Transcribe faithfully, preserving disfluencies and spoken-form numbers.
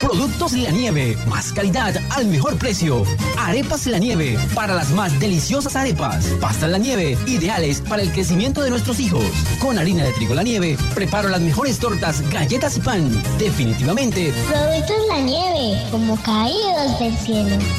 Productos La Nieve, más calidad al mejor precio. Arepas La Nieve, para las más deliciosas arepas. Pastas La Nieve, ideales para el crecimiento de nuestros hijos. Con harina de trigo La Nieve, preparo las mejores tortas, galletas y pan. Definitivamente, Productos La Nieve, como caídos del cielo.